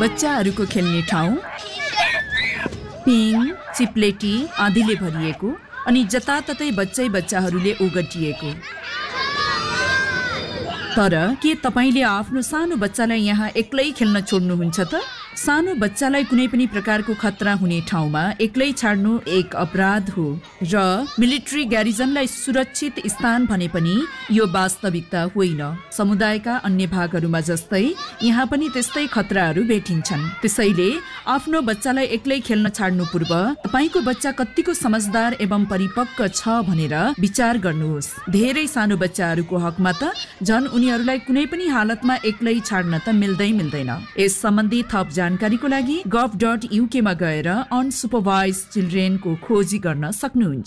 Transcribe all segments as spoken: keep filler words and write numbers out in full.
बच्चाहरूको खेल्ने ठाउँ पिङ चिप्लेटी आँधीले भरिएको अनि जताततै बच्चै बच्चाहरूले ओगटिएको। तर के तपाईले आफ्नो सानो बच्चालाई यहाँ एक्लै खेल्न छोड्नुहुन्छ त? सानो बच्चालाई कुनै पनि प्रकारको खतरा हुने ठाउँमा एक्लै छाड्नु एक अपराध हो र मिलिट्री ग्यारिजनलाई सुरक्षित स्थान भने पनि यो वास्तविकता होइन। समुदायका अन्य भागहरूमा जस्तै यहाँ पनि त्यस्तै खतराहरू भेटिन्छन्। त्यसैले आफ्नो बच्चालाई एक्लै खेल्न छाड्नु पूर्व तपाईको बच्चा कतिको समझदार एवं परिपक्व छ भनेर विचार गर्नुहोस्। धेरै सानो बच्चाहरूको हकमा त झन् उनीहरूलाई कुनै पनि हालतमा एक्लै छाड्न त मिल्दै मिल्दैन। यस सम्बन्धी थप जानकारीको लागि गभ डट युके मा गएर अनसुपरभाइज चिल्ड्रेनको खोजी गर्न सक्नुहुन्छ।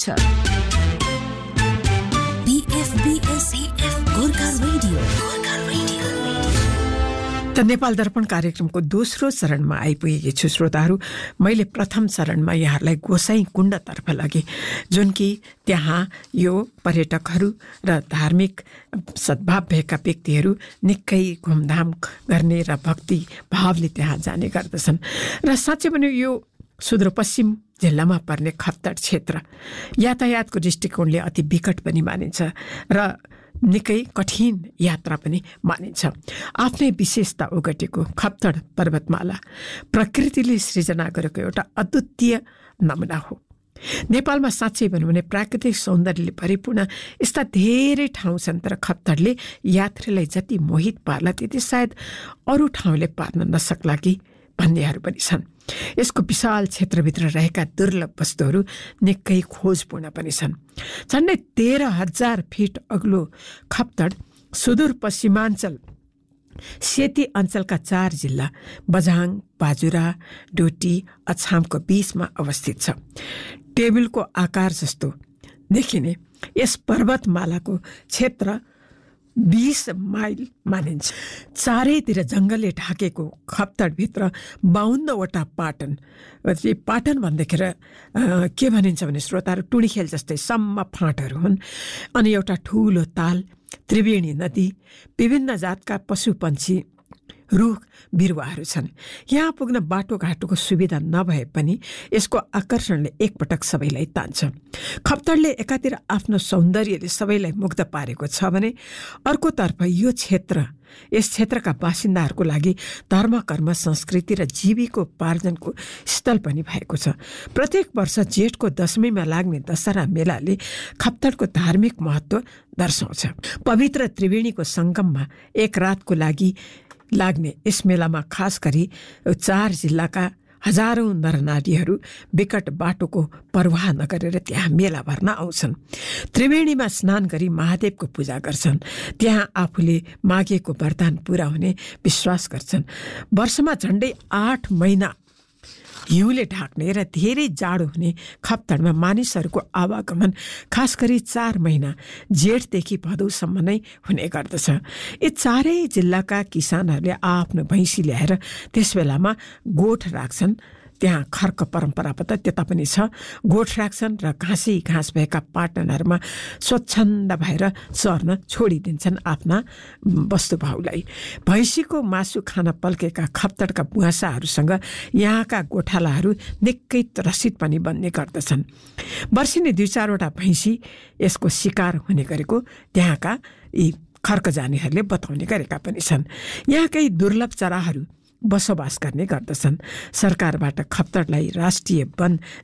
त नेपाल दर्पण कार्यक्रमको दोस्रो चरणमा आइपुगेकी छु श्रोताहरू। मैले प्रथम चरणमा यहाँहरूलाई गोसाई कुण्डतर्फ लगे, जुन कि त्यहाँ यो पर्यटकहरू र धार्मिक सद्भाव भएका व्यक्तिहरू निकै घुमधाम गर्ने र भक्ति भावले त्यहाँ जाने गर्दछन्। र साँच्चै पनि यो सुदूरपश्चिम जिल्लामा पर्ने खप्तड क्षेत्र यातायातको दृष्टिकोणले अति विकट पनि मानिन्छ र निकै कठिन यात्रा पनि मानिन्छ। आफ्नै विशेषता ओगटेको खप्तड पर्वतमाला प्रकृतिले सृजना गरेको एउटा अद्वितीय नमुना हो। नेपालमा साँच्चै भनौँ भने प्राकृतिक सौन्दर्यले परिपूर्ण यस्ता धेरै ठाउँ छन्, तर खप्तडले यात्रीलाई जति मोहित पार्ला त्यति सायद अरू ठाउँले पार्न नसक्ला कि भन्नेहरू पनि छन्। यसको विशाल क्षेत्रभित्र रहेका दुर्लभ वस्तुहरू निकै खोजपूर्ण पनि छन्। झन्डै तेह्र हजार फिट अग्लो खप्तड सुदूरपश्चिमाञ्चल सेती अञ्चलका चार जिल्ला बझाङ, बाजुरा, डोटी, अछामको बीचमा अवस्थित छ। टेबलको आकार जस्तो देखिने यस पर्वतमालाको क्षेत्र बीस माइल मानिन्छ। चारैतिर जङ्गलले ढाकेको खप्तडभित्र बाउन्नवटा पाटन, पाटन भन्दाखेरि के भनिन्छ भने श्रोताहरू टुँडीखेल जस्तै सम्म फाँटहरू हुन्। अनि एउटा ठुलो ताल, त्रिवेणी नदी, विभिन्न जातका पशु पन्छी, रुख बिरुवाहरू छन्। यहाँ पुग्न बाटोघाटोको सुविधा नभए पनि यसको आकर्षणले एकपटक सबैलाई तान्छ। खप्तडले एकातिर आफ्नो सौन्दर्यले सबैलाई मुग्ध पारेको छ भने अर्कोतर्फ यो क्षेत्र यस क्षेत्रका बासिन्दाहरूको लागि धर्म, कर्म, संस्कृति र जीविकोपार्जनको स्थल पनि भएको छ। प्रत्येक वर्ष जेठको दशमीमा लाग्ने दशहरा मेलाले खप्तडको धार्मिक महत्त्व दर्शाउँछ। पवित्र त्रिवेणीको सङ्गममा एक रातको लागि लाग्ने यस मेलामा खास गरी चार जिल्लाका हजारौं नरनारीहरू विकट बाटोको परवाह नगरेर त्यहाँ मेला भर्न आउँछन्। त्रिवेणीमा स्नान गरी महादेवको पूजा गर्छन्। त्यहाँ आफूले मागेको वरदान पूरा हुने विश्वास गर्छन्। वर्षमा झन्डै आठ महिना हिउँले ढाक्ने र धेरै जाडो हुने खप्तडमा मानिसहरूको आवागमन खास गरी चार महिना जेठदेखि भदौसम्म नै हुने गर्दछ। यी चारै जिल्लाका किसानहरूले आफ्नो भैँसी ल्याएर त्यस बेलामा गोठ राख्छन्। त्यहाँ खर्क परम्परा पत्ता त्यता पनि छ। गोठ राख्छन् र घाँसी घाँस भएका पाटनहरूमा स्वच्छन्द भएर चर्न छोडिदिन्छन् आफ्ना वस्तुभाउलाई। भैँसीको मासु खान पल्केका खप्तडका बुवासाहरूसँग यहाँका गोठालाहरू निकै त्रसित पनि बन्ने गर्दछन्। वर्षिनी दुई चारवटा भैँसी यसको शिकार हुने गरेको त्यहाँका यी खर्क जानेहरूले बताउने गरेका पनि छन्। यहाँ केही दुर्लभ चराहरू बसोबास गर्ने गर्दछन्। सरकारबाट खप्तडलाई राष्ट्रिय वन